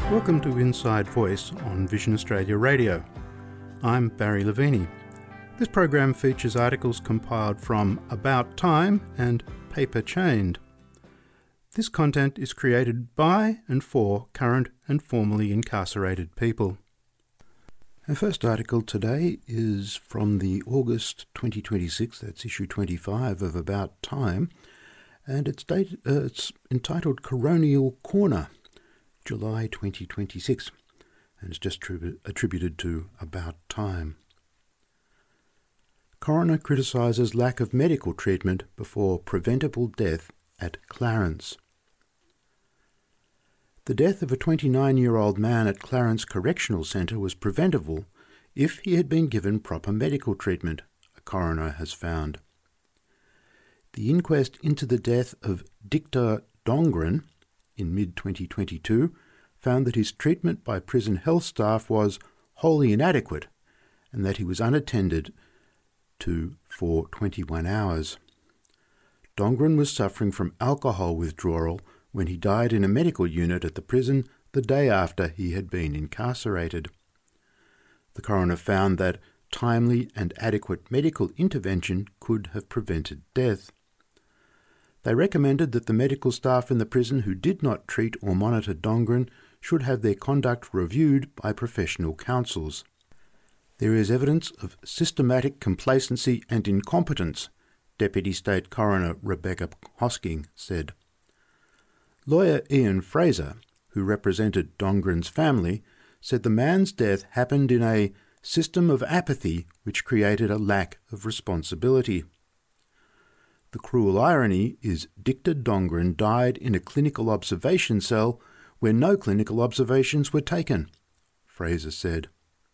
Welcome to Inside Voice on Vision Australia Radio. I'm Barry Levini. This program features articles compiled from About Time and Paper Chained. This content is created by and for current and formerly incarcerated people. Our first article today is from the August 2026, that's issue 25 of About Time, and it's entitled Coronial Corner, July 2026, and it's just attributed to About Time. Coroner criticises lack of medical treatment before preventable death at Clarence. The death of a 29-year-old man at Clarence Correctional Centre was preventable if he had been given proper medical treatment, a coroner has found. The inquest into the death of Dictor Dongren in mid-2022 found that his treatment by prison health staff was wholly inadequate and that he was unattended to for 21 hours. Dongren was suffering from alcohol withdrawal when he died in a medical unit at the prison the day after he had been incarcerated. The coroner found that timely and adequate medical intervention could have prevented death. They recommended that the medical staff in the prison who did not treat or monitor Dongren should have their conduct reviewed by professional counsels. There is evidence of systematic complacency and incompetence, Deputy State Coroner Rebecca Hosking said. Lawyer Ian Fraser, who represented Dongren's family, said the man's death happened in a system of apathy which created a lack of responsibility. The cruel irony is Dictor Dongren died in a clinical observation cell where no clinical observations were taken, Fraser said.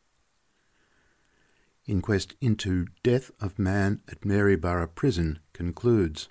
Inquest into death of man at Maryborough Prison concludes.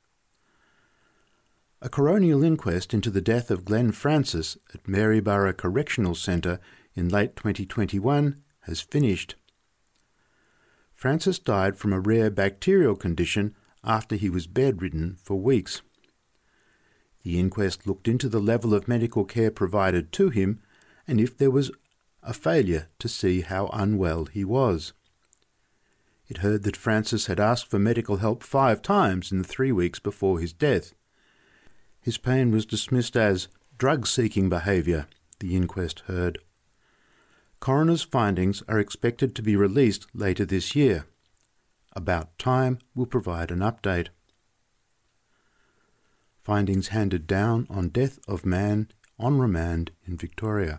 A coronial inquest into the death of Glenn Francis at Maryborough Correctional Centre in late 2021 has finished. Francis died from a rare bacterial condition after he was bedridden for weeks. The inquest looked into the level of medical care provided to him and if there was a failure to see how unwell he was. It heard that Francis had asked for medical help 5 times in the 3 weeks before his death. His pain was dismissed as drug-seeking behaviour, the inquest heard. Coroner's findings are expected to be released later this year. About Time will provide an update. Findings handed down on death of man on remand in Victoria.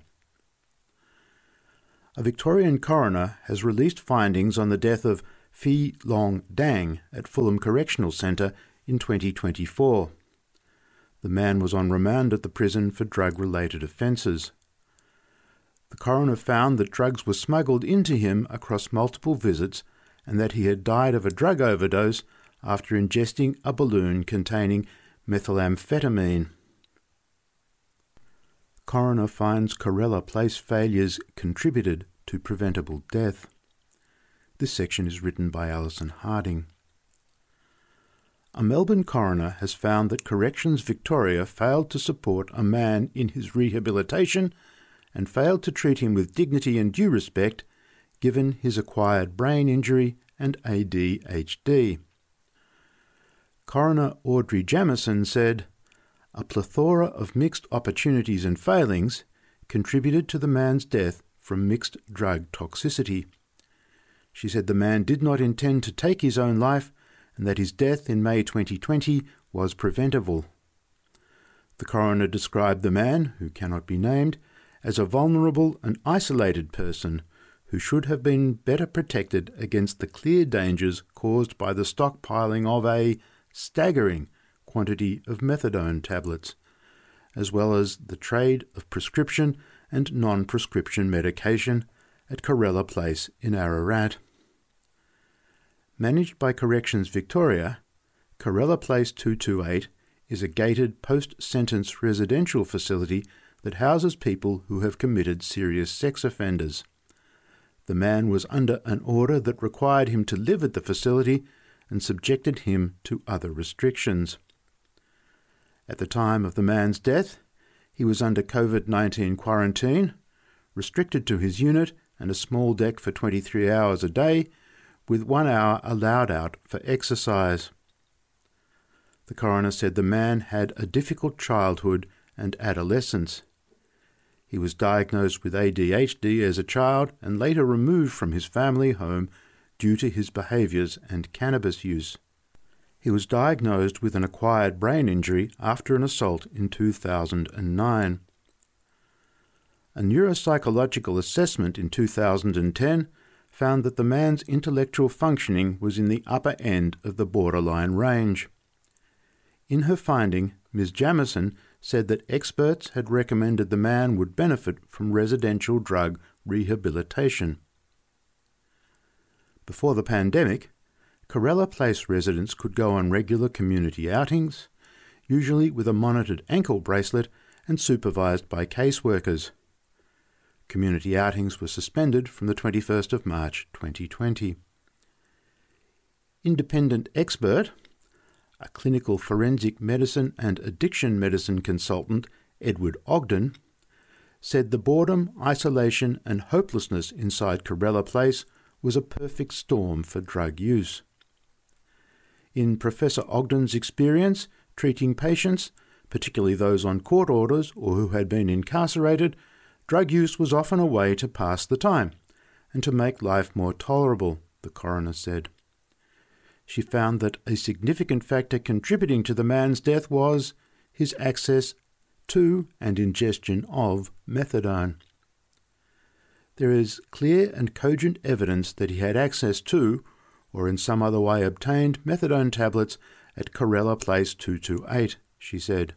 A Victorian coroner has released findings on the death of Phi Long Dang at Fulham Correctional Centre in 2024. The man was on remand at the prison for drug-related offences. The coroner found that drugs were smuggled into him across multiple visits and that he had died of a drug overdose after ingesting a balloon containing methamphetamine. Coroner finds Corella Place failures contributed to preventable death. This section is written by Alison Harding. A Melbourne coroner has found that Corrections Victoria failed to support a man in his rehabilitation and failed to treat him with dignity and due respect given his acquired brain injury and ADHD. Coroner Audrey Jamieson said, "A plethora of mixed opportunities and failings contributed to the man's death from mixed drug toxicity." She said the man did not intend to take his own life and that his death in May 2020 was preventable. The coroner described the man, who cannot be named, as a vulnerable and isolated person who should have been better protected against the clear dangers caused by the stockpiling of a staggering quantity of methadone tablets, as well as the trade of prescription and non-prescription medication at Corella Place in Ararat. Managed by Corrections Victoria, Corella Place 228 is a gated post-sentence residential facility that houses people who have committed serious sex offenders. The man was under an order that required him to live at the facility and subjected him to other restrictions. At the time of the man's death, He was under COVID-19 quarantine, restricted to his unit and a small deck for 23 hours a day, with 1 hour allowed out for exercise. The coroner said the man had a difficult childhood and adolescence. He was diagnosed with ADHD as a child and later removed from his family home due to his behaviours and cannabis use. He was diagnosed with an acquired brain injury after an assault in 2009. A neuropsychological assessment in 2010 found that the man's intellectual functioning was in the upper end of the borderline range. In her finding, Ms. Jamieson said that experts had recommended the man would benefit from residential drug rehabilitation. Before the pandemic, Corella Place residents could go on regular community outings, usually with a monitored ankle bracelet and supervised by caseworkers. Community outings were suspended from the 21st of March 2020. Independent expert, a clinical forensic medicine and addiction medicine consultant, Edward Ogden, said the boredom, isolation and hopelessness inside Corella Place was a perfect storm for drug use. In Professor Ogden's experience, treating patients, particularly those on court orders or who had been incarcerated, drug use was often a way to pass the time and to make life more tolerable, the coroner said. She found that a significant factor contributing to the man's death was his access to and ingestion of methadone. There is clear and cogent evidence that he had access to, or in some other way obtained, methadone tablets at Corella Place 228, she said.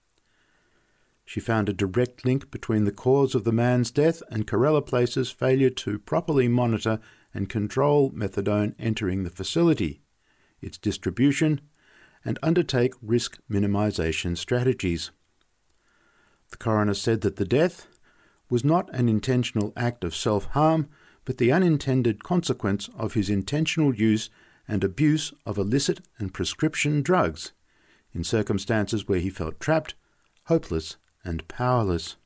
She found a direct link between the cause of the man's death and Corella Place's failure to properly monitor and control methadone entering the facility, its distribution, and undertake risk minimisation strategies. The coroner said that the death was not an intentional act of self-harm, but the unintended consequence of his intentional use and abuse of illicit and prescription drugs, in circumstances where he felt trapped, hopeless, and powerless.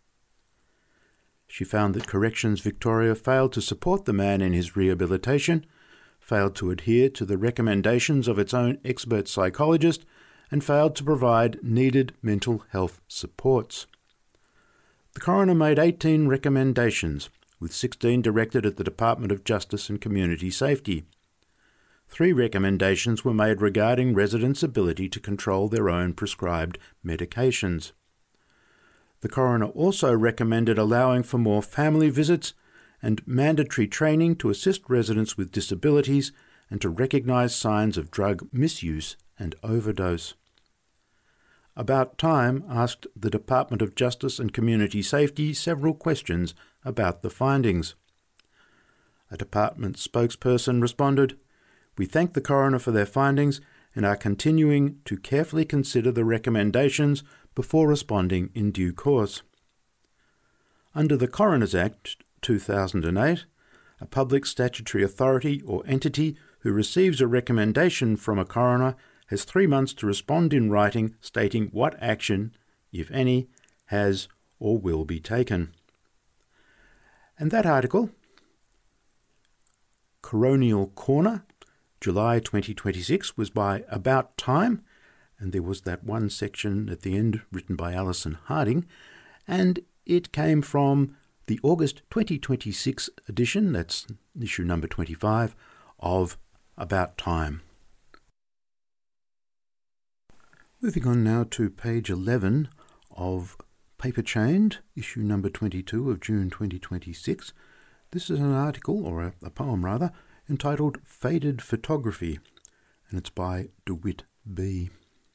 She found that Corrections Victoria failed to support the man in his rehabilitation, failed to adhere to the recommendations of its own expert psychologist, and failed to provide needed mental health supports. The coroner made 18 recommendations, with 16 directed at the Department of Justice and Community Safety. 3 recommendations were made regarding residents' ability to control their own prescribed medications. The coroner also recommended allowing for more family visits and mandatory training to assist residents with disabilities and to recognise signs of drug misuse and overdose. About Time asked the Department of Justice and Community Safety several questions about the findings. A department spokesperson responded, "We thank the coroner for their findings and are continuing to carefully consider the recommendations before responding in due course." Under the Coroners Act 2008, a public statutory authority or entity who receives a recommendation from a coroner has 3 months to respond in writing stating what action, if any, has or will be taken. And that article, Coronial Corner, July 2026, was by About Time, and there was that one section at the end written by Alison Harding, and it came from the August 2026 edition, that's issue number 25, of About Time. Moving on now to page 11 of Paper Chained, issue number 22 of June 2026. This is an article, or a poem rather, entitled Faded Photography, and it's by DeWitt B.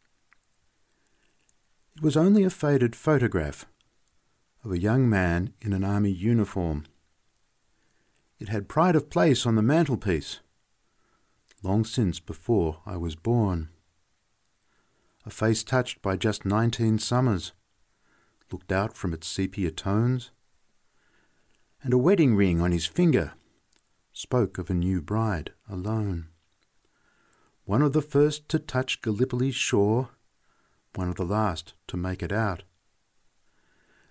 It was only a faded photograph of a young man in an army uniform. It had pride of place on the mantelpiece, long since before I was born. A face touched by just 19 summers looked out from its sepia tones, and a wedding ring on his finger spoke of a new bride alone. One of the first to touch Gallipoli's shore, one of the last to make it out.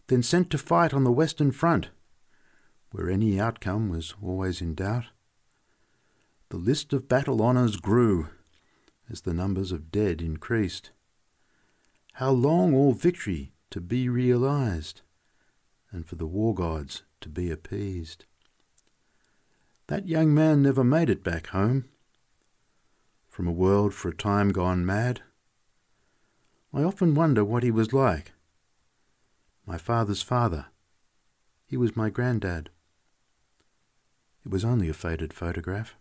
then sent to fight on the Western Front, where any outcome was always in doubt. The list of battle honours grew as the numbers of dead increased. How long all victory to be realised, and for the war gods to be appeased? That young man never made it back home, from a world for a time gone mad. I often wonder what he was like. My father's father, he was my granddad. It was only a faded photograph.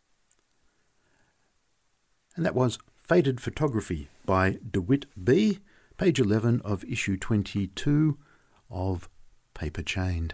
And that was Faded Photography by DeWitt B., page 11 of issue 22 of Paper Chained.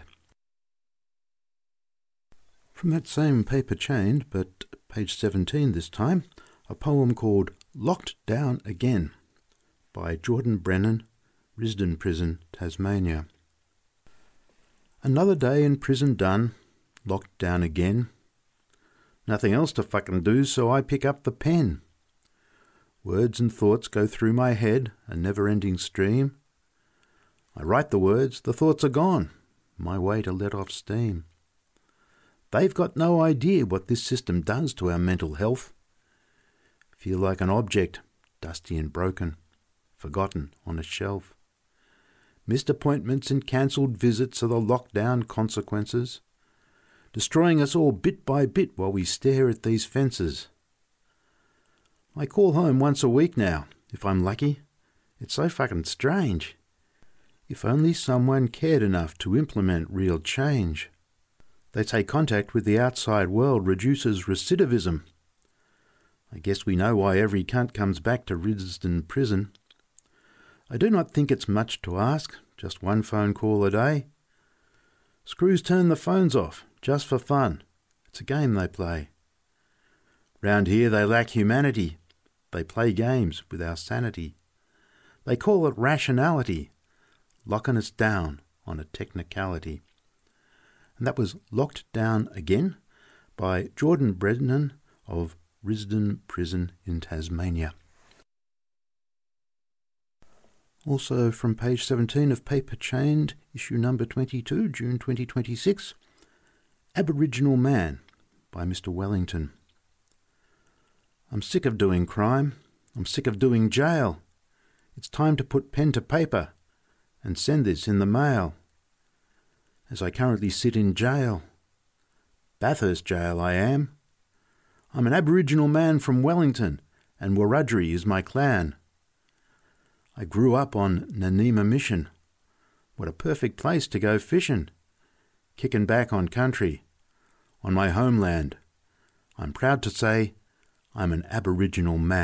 From that same Paper Chained, but page 17 this time, a poem called Locked Down Again by Jordan Brennan, Risdon Prison, Tasmania. Another day in prison done, locked down again. Nothing else to fucking do, so I pick up the pen. Words and thoughts go through my head, a never-ending stream. I write the words, the thoughts are gone, my way to let off steam. They've got no idea what this system does to our mental health. Feel like an object, dusty and broken, forgotten on a shelf. Missed appointments and cancelled visits are the lockdown consequences, destroying us all bit by bit while we stare at these fences. I call home once a week now, if I'm lucky. It's so fucking strange. If only someone cared enough to implement real change. They say contact with the outside world reduces recidivism. I guess we know why every cunt comes back to Risdon Prison. I do not think it's much to ask, just one phone call a day. Screws turn the phones off, just for fun. It's a game they play. Round here they lack humanity. They play games with our sanity. They call it rationality, locking us down on a technicality. And that was Locked Down Again by Jordan Brennan of Risdon Prison in Tasmania. Also from page 17 of Paper Chained, issue number 22, June 2026, Aboriginal Man by Mr. Wellington. I'm sick of doing crime. I'm sick of doing jail. It's time to put pen to paper and send this in the mail. As I currently sit in jail, Bathurst Jail I am. I'm an Aboriginal man from Wellington, and Wiradjuri is my clan. I grew up on Nanima Mission. What a perfect place to go fishing. Kicking back on country, on my homeland. I'm proud to say I'm an Aboriginal man.